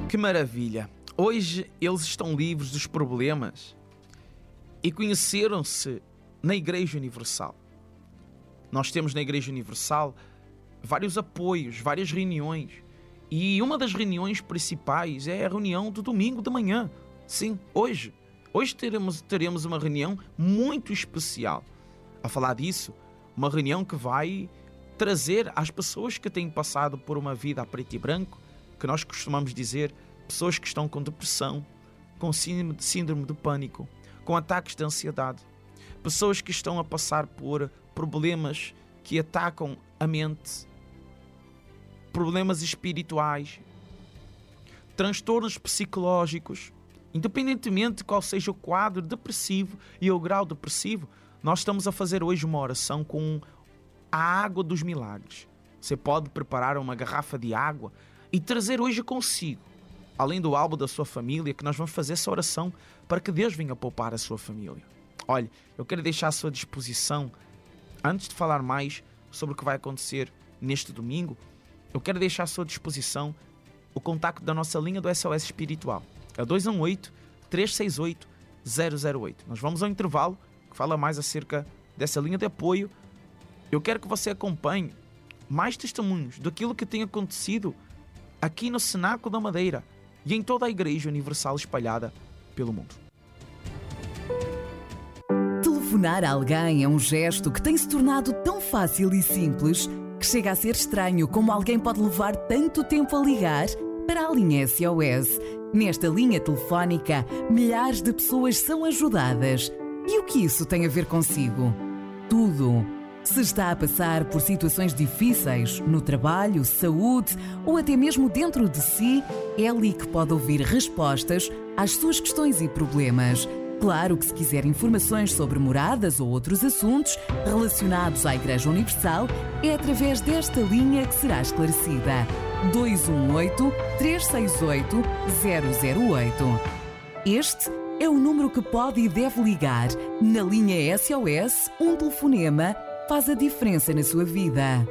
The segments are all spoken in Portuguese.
Que maravilha! Hoje eles estão livres dos problemas e conheceram-se na Igreja Universal. Nós temos na Igreja Universal vários apoios, várias reuniões. E uma das reuniões principais é a reunião do domingo de manhã. Sim, hoje. Hoje teremos uma reunião muito especial. A falar disso, uma reunião que vai trazer às pessoas que têm passado por uma vida a preto e branco, que nós costumamos dizer, pessoas que estão com depressão, com síndrome de pânico, com ataques de ansiedade, pessoas que estão a passar por problemas que atacam a mente, problemas espirituais, transtornos psicológicos, independentemente de qual seja o quadro depressivo e o grau depressivo. Nós estamos a fazer hoje uma oração com a água dos milagres. Você pode preparar uma garrafa de água e trazer hoje consigo, além do álbum da sua família, que nós vamos fazer essa oração para que Deus venha poupar a sua família. Olha, eu quero deixar à sua disposição, antes de falar mais sobre o que vai acontecer neste domingo, eu quero deixar à sua disposição o contacto da nossa linha do SOS Espiritual. É 218-368-008. Nós vamos ao intervalo, que fala mais acerca dessa linha de apoio. Eu quero que você acompanhe mais testemunhos daquilo que tem acontecido aqui no Cenáculo da Madeira e em toda a Igreja Universal espalhada pelo mundo. Telefonar a alguém é um gesto que tem se tornado tão fácil e simples que chega a ser estranho como alguém pode levar tanto tempo a ligar para a linha SOS. Nesta linha telefónica, milhares de pessoas são ajudadas. E o que isso tem a ver consigo? Tudo. Se está a passar por situações difíceis no trabalho, saúde ou até mesmo dentro de si, é ali que pode ouvir respostas às suas questões e problemas. Claro que se quiser informações sobre moradas ou outros assuntos relacionados à Igreja Universal, é através desta linha que será esclarecida. 218-368-008. Este é o número que pode e deve ligar. Na linha SOS, um telefonema faz a diferença na sua vida.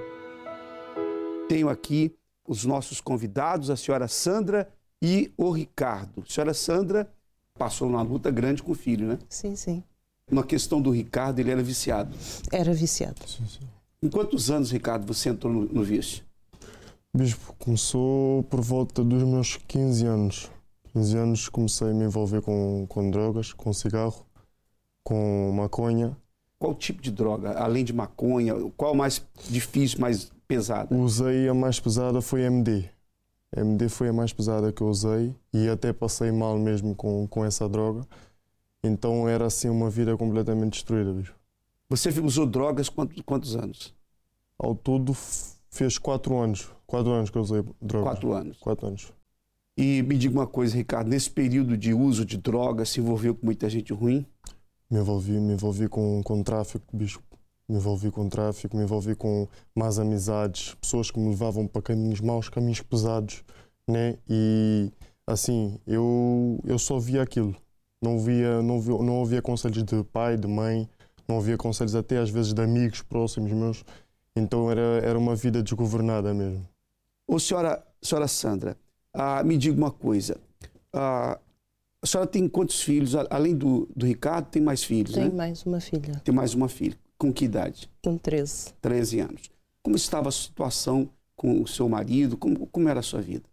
Tenho aqui os nossos convidados, a senhora Sandra e o Ricardo. A senhora Sandra passou uma luta grande com o filho, né? Sim, sim. Na questão do Ricardo, ele era viciado. Era viciado. Sim, sim. Em quantos anos, Ricardo, você entrou no vício? Bispo, começou por volta dos meus 15 anos. 15 anos comecei a me envolver com drogas, com cigarro, com maconha. Qual tipo de droga? Além de maconha, qual mais difícil, mais pesada? Usei a mais pesada foi MD. MD foi a mais pesada que eu usei e até passei mal mesmo com essa droga. Então era assim uma vida completamente destruída, bicho. Você usou drogas quantos anos? Ao todo fez 4 anos. 4 anos que eu usei drogas. 4 anos. 4 anos. E me diga uma coisa, Ricardo, nesse período de uso de drogas, se envolveu com muita gente ruim? Me envolvi com tráfico, bicho. Me envolvi com tráfico, me envolvi com más amizades, pessoas que me levavam para caminhos maus, caminhos pesados, né? E assim, eu só via aquilo. Não ouvia conselhos de pai, de mãe, não ouvia conselhos até às vezes de amigos próximos meus. Então era uma vida desgovernada mesmo. Ô senhora Sandra, me diga uma coisa. A senhora tem quantos filhos? Além do Ricardo, tem mais filhos, né? Tenho mais uma filha. Tem mais uma filha. Com que idade? Com 13. 13 anos. Como estava a situação com o seu marido? Como era a sua vida?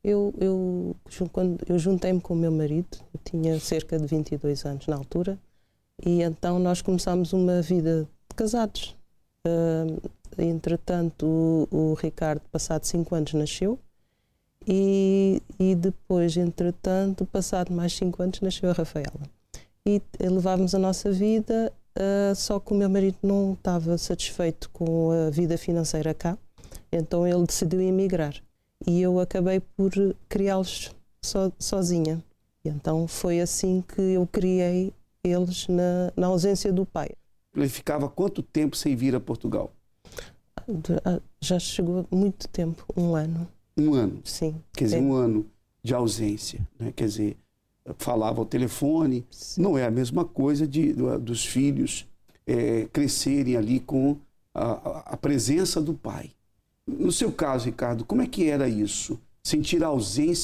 Quando eu juntei-me com o meu marido, eu tinha cerca de 22 anos na altura, e então nós começámos uma vida de casados. Entretanto, o Ricardo, passado 5 anos, nasceu, e depois, entretanto, passado mais 5 anos, nasceu a Rafaela. E levávamos a nossa vida, só que o meu marido não estava satisfeito com a vida financeira cá, então ele decidiu emigrar. E eu acabei por criá-los sozinha. E então foi assim que eu criei eles na ausência do pai. Ele ficava quanto tempo sem vir a Portugal? Já chegou muito tempo, 1 ano. 1 ano? Sim. Quer dizer, 1 ano de ausência, né? Quer dizer, falava ao telefone. Sim. Não é a mesma coisa dos filhos crescerem ali com a presença do pai. No seu caso, Ricardo, como é que era isso? Sentir a ausência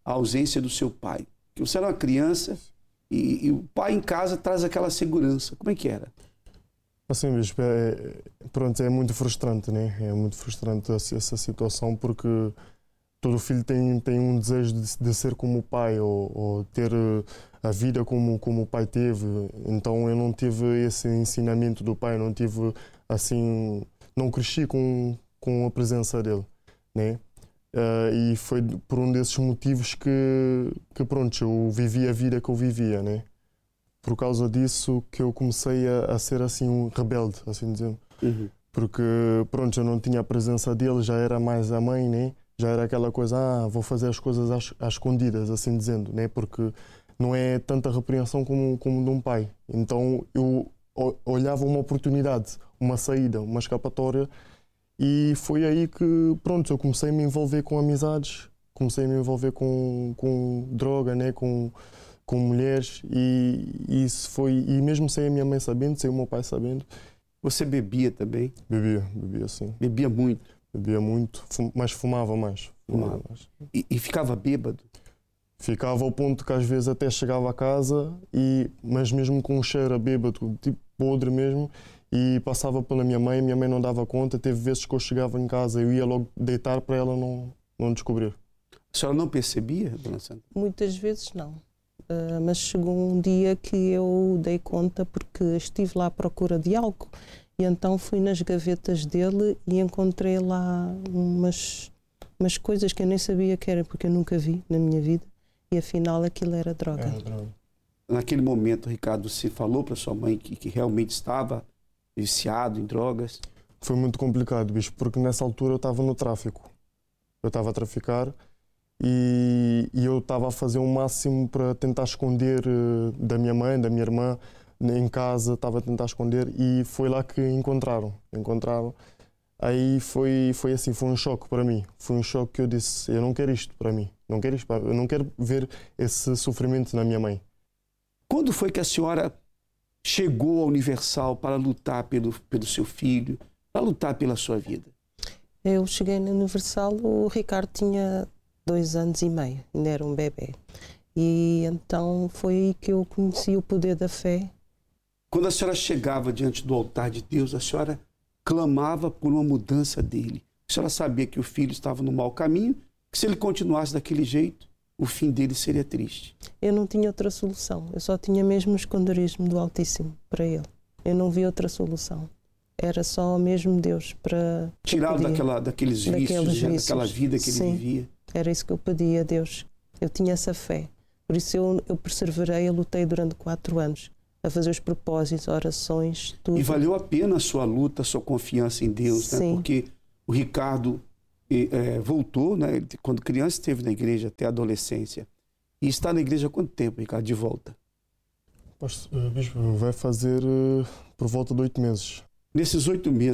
a ausência do seu pai? Porque você era uma criança e o pai em casa traz aquela segurança. Como é que era? Assim, bispo, pronto, é muito frustrante, né? É muito frustrante essa situação, porque todo filho tem um desejo de ser como o pai, ou ter a vida como o pai teve. Então eu não tive esse ensinamento do pai, não tive assim, não cresci com a presença dele, né? E foi por um desses motivos que pronto, eu vivi a vida que eu vivia, né? Por causa disso que eu comecei a ser assim um rebelde, assim dizendo. Uhum. Porque pronto, eu não tinha a presença dele, já era mais a mãe, né? Já era aquela coisa, vou fazer as coisas às escondidas, assim dizendo, né? Porque não é tanta repreensão como de um pai. Então eu olhava uma oportunidade, uma saída, uma escapatória, e foi aí que pronto, eu comecei a me envolver com amizades, comecei a me envolver com droga, né? Com mulheres, e isso foi, e mesmo sem a minha mãe sabendo, sem o meu pai sabendo. Você bebia também? Bebia sim. Bebia muito? Bebia muito, mas fumava mais. Mais. E ficava bêbado? Ficava ao ponto que às vezes até chegava a casa, mas mesmo com um cheiro a bêbado, tipo podre mesmo, e passava pela minha mãe não dava conta. Teve vezes que eu chegava em casa e eu ia logo deitar para ela não descobrir. A senhora não percebia, dona Sandra? Muitas vezes não. Mas chegou um dia que eu dei conta, porque estive lá à procura de algo, e então fui nas gavetas dele e encontrei lá umas coisas que eu nem sabia que era, porque eu nunca vi na minha vida, e afinal aquilo era droga. Naquele momento, Ricardo, você falou para sua mãe que realmente estava viciado em drogas? Foi muito complicado, bicho, porque nessa altura eu estava no tráfico. Eu estava a traficar. E eu estava a fazer o máximo para tentar esconder da minha mãe, da minha irmã, em casa, estava a tentar esconder, e foi lá que encontraram. Aí foi assim, foi um choque para mim. Foi um choque que eu disse, eu não quero isto para mim, eu não quero ver esse sofrimento na minha mãe. Quando foi que a senhora chegou ao Universal para lutar pelo seu filho, para lutar pela sua vida? Eu cheguei no Universal, o Ricardo tinha 2 anos e meio, ainda era um bebê. E então foi aí que eu conheci o poder da fé. Quando a senhora chegava diante do altar de Deus, a senhora clamava por uma mudança dele. A senhora sabia que o filho estava no mau caminho, que se ele continuasse daquele jeito, o fim dele seria triste. Eu não tinha outra solução, eu só tinha mesmo o esconderismo do Altíssimo para ele. Eu não vi outra solução. Era só mesmo Deus para tirá-lo daqueles vícios, daquela vida que ele vivia. Era isso que eu pedia a Deus. Eu tinha essa fé. Por isso eu perseverei, eu lutei durante 4 anos a fazer os propósitos, orações, tudo. E valeu a pena a sua luta, a sua confiança em Deus, né? Porque o Ricardo voltou, né? Quando criança esteve na igreja até a adolescência. E está na igreja há quanto tempo, Ricardo, de volta? Bispo, vai fazer por volta de 8 meses. Nesses 8 meses,